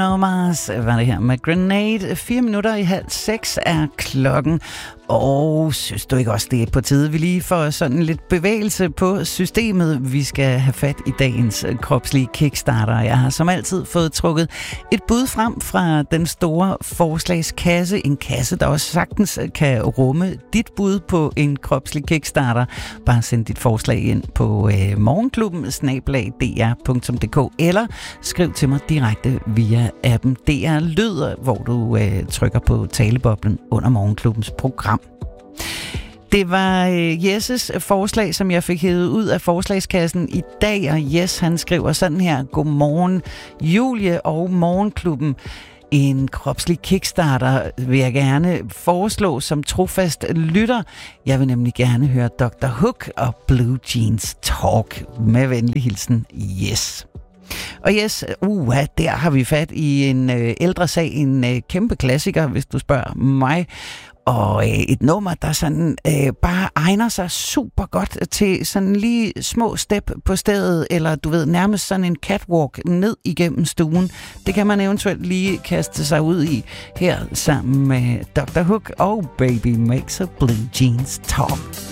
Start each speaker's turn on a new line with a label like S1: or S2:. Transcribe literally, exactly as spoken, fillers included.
S1: Bruno Mars var det her med Grenade. Fire minutter i halv seks er klokken. Og synes du ikke også, det er på tide, vi lige får sådan lidt bevægelse på systemet? Vi skal have fat i dagens kropslige kickstarter. Jeg har som altid fået trukket et bud frem fra den store forslagskasse. En kasse, der også sagtens kan rumme dit bud på en kropslig kickstarter. Bare send dit forslag ind på øh, morgenklubben snabel-a d r punktum d k eller skriv til mig direkte via appen D R Lyd, hvor du øh, trykker på taleboblen under morgenklubbens program. Det var øh, Jesses forslag, som jeg fik hævet ud af forslagskassen i dag, og Jes, han skriver sådan her: Godmorgen Julie og Morgenklubben. En kropslig kickstarter vil jeg gerne foreslå som trofast lytter. Jeg vil nemlig gerne høre doktor Hook og Blue Jeans Talk. Med venlig hilsen, Yes. Og yes, uh, der har vi fat i en øh, ældre sag, en øh, kæmpe klassiker, hvis du spørger mig. Og øh, et nummer, der sådan øh, bare egner sig super godt til sådan lige små step på stedet, eller du ved, nærmest sådan en catwalk ned igennem stuen. Det kan man eventuelt lige kaste sig ud i her sammen med doktor Hook og Baby Makes a Blue Jeans Talk.